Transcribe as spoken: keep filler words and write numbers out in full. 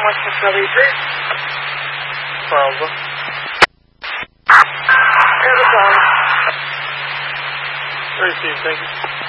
Washington seventy-three. Bravo. Here's the phone. Received, thank you.